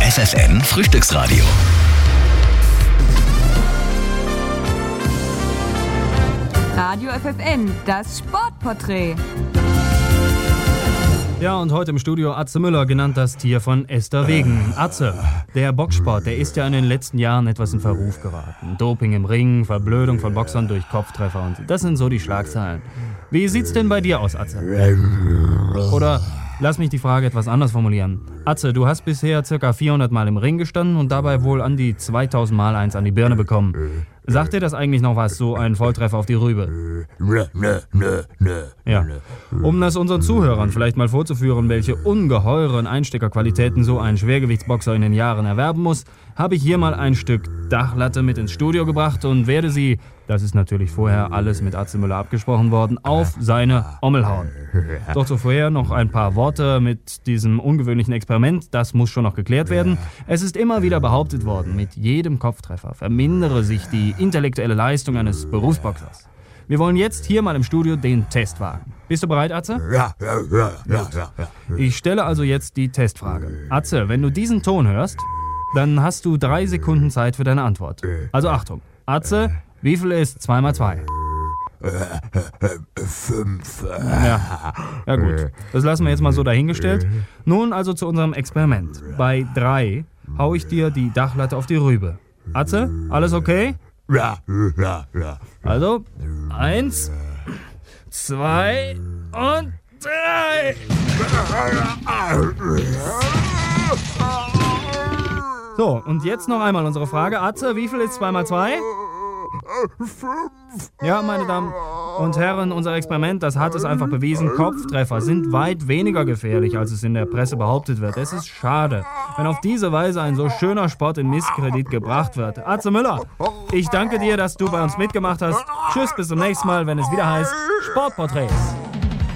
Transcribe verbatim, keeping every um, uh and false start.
F F N Frühstücksradio. Radio F F N, das Sportporträt. Ja, und heute im Studio Atze Müller, genannt das Tier von Esther Wegen. Atze, der Boxsport, der ist ja in den letzten Jahren etwas in Verruf geraten. Doping im Ring, Verblödung von Boxern durch Kopftreffer und das sind so die Schlagzeilen. Wie sieht's denn bei dir aus, Atze? Oder lass mich die Frage etwas anders formulieren. Atze, du hast bisher ca. vierhundert Mal im Ring gestanden und dabei wohl an die zweitausend Mal eins an die Birne bekommen. Sagt dir das eigentlich noch was, so ein Volltreffer auf die Rübe? Nö, nö, nö, nö. Ja. Um das unseren Zuhörern vielleicht mal vorzuführen, welche ungeheuren Einsteckerqualitäten so ein Schwergewichtsboxer in den Jahren erwerben muss, habe ich hier mal ein Stück Dachlatte mit ins Studio gebracht und werde sie, das ist natürlich vorher alles mit Atze Müller abgesprochen worden, auf seine Ommel hauen. Doch zuvor noch ein paar Worte mit diesem ungewöhnlichen Experiment, das muss schon noch geklärt werden. Es ist immer wieder behauptet worden, mit jedem Kopftreffer vermindere sich die intellektuelle Leistung eines Berufsboxers. Wir wollen jetzt hier mal im Studio den Test wagen. Bist du bereit, Atze? Ja, ja, ja, ja, ja, ja. Ich stelle also jetzt die Testfrage. Atze, wenn du diesen Ton hörst, dann hast du drei Sekunden Zeit für deine Antwort. Also Achtung. Atze, wie viel ist zwei mal zwei? Fünf. Ja, ja gut. Das lassen wir jetzt mal so dahingestellt. Nun also zu unserem Experiment. Bei drei hau ich dir die Dachlatte auf die Rübe. Atze, alles okay? Ja, ja, ja. Also, eins, zwei und drei. So, und jetzt noch einmal unsere Frage. Atze, wie viel ist zwei mal zwei? Ja, meine Damen und Herren, unser Experiment, das hat es einfach bewiesen. Kopftreffer sind weit weniger gefährlich, als es in der Presse behauptet wird. Es ist schade, wenn auf diese Weise ein so schöner Sport in Misskredit gebracht wird. Atze Müller, ich danke dir, dass du bei uns mitgemacht hast. Tschüss, bis zum nächsten Mal, wenn es wieder heißt Sportporträts.